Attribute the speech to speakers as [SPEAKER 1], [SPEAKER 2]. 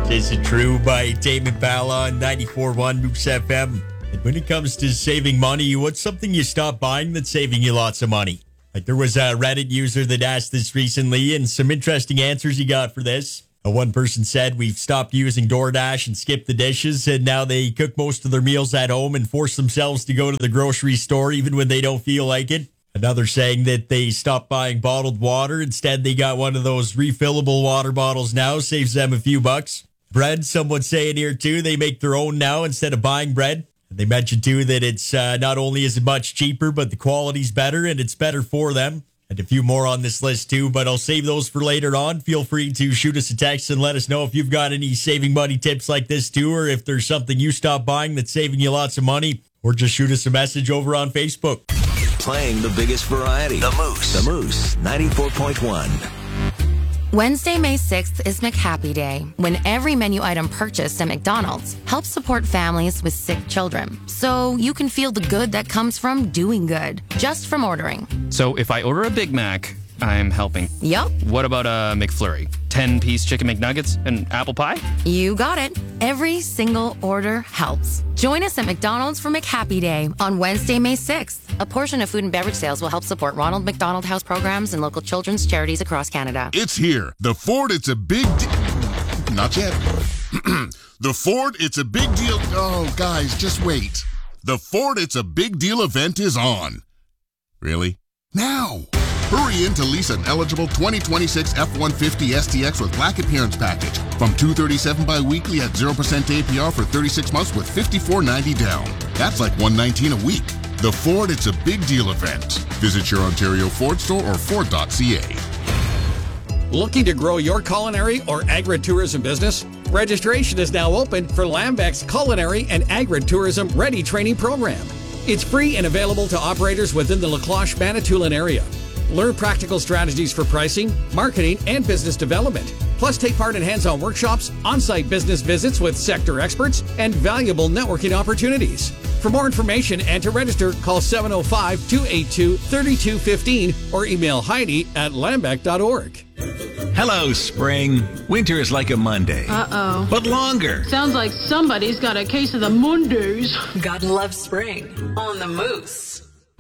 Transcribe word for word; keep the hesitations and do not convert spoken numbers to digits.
[SPEAKER 1] Is It True by Tame Impala on ninety-four point one Moose F M. And when it comes to saving money, what's something you stop buying that's saving you lots of money? Like there was a Reddit user that asked this recently, and some interesting answers he got for this. One person said, we've stopped using DoorDash and skipped the dishes, and now they cook most of their meals at home and force themselves to go to the grocery store even when they don't feel like it. Another saying that they stopped buying bottled water. Instead, they got one of those refillable water bottles now, saves them a few bucks. Bread, someone saying here too, they make their own now instead of buying bread. And they mentioned too that it's uh, not only is it much cheaper, but the quality's better and it's better for them. And a few more on this list too, but I'll save those for later on. Feel free to shoot us a text and let us know if you've got any saving money tips like this too, or if there's something you stop buying that's saving you lots of money, or just shoot us a message over on Facebook.
[SPEAKER 2] Playing the biggest variety. The Moose. The Moose, ninety-four point one.
[SPEAKER 3] Wednesday, May sixth is McHappy Day, when every menu item purchased at McDonald's helps support families with sick children. So you can feel the good that comes from doing good, just from ordering.
[SPEAKER 4] So if I order a Big Mac, I'm helping.
[SPEAKER 3] Yup.
[SPEAKER 4] What about a McFlurry? ten-piece chicken McNuggets and apple pie?
[SPEAKER 3] You got it. Every single order helps. Join us at McDonald's for McHappy Day on Wednesday, May sixth. A portion of food and beverage sales will help support Ronald McDonald House programs and local children's charities across Canada.
[SPEAKER 5] It's here. The Ford It's a Big Deal. Not yet. The Ford It's a Big Deal. Oh, guys, just wait. The Ford It's a Big Deal event is on. Really? Now. Hurry in to lease an eligible twenty twenty-six F one fifty S T X with Black Appearance Package from two hundred thirty-seven dollars bi-weekly at zero percent A P R for thirty-six months with fifty-four ninety down. That's like one hundred nineteen dollars a week. The Ford It's a Big Deal event. Visit your Ontario Ford store or Ford dot C A.
[SPEAKER 6] Looking to grow your culinary or agritourism business? Registration is now open for Lambeck's Culinary and Agritourism Ready Training Program. It's free and available to operators within the Lacloche-Manitoulin area. Learn practical strategies for pricing, marketing, and business development. Plus, take part in hands-on workshops, on-site business visits with sector experts, and valuable networking opportunities. For more information and to register, call seven oh five, two eight two, three two one five or email Heidi at lambeck dot org.
[SPEAKER 2] Hello, spring. Winter is like a Monday.
[SPEAKER 7] Uh-oh.
[SPEAKER 2] But longer.
[SPEAKER 7] Sounds like somebody's got a case of the Mondays.
[SPEAKER 8] God loves spring on the Moose.